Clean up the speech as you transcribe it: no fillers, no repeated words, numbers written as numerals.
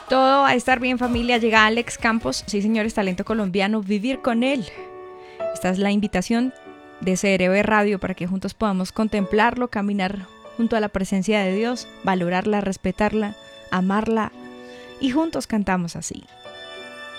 Todo va a estar bien, familia. Llega Alex Campos, sí señores, talento colombiano, vivir con él. Esta es la invitación de CRB Radio para que juntos podamos contemplarlo, caminar junto a la presencia de Dios, valorarla, respetarla, amarla y juntos cantamos así.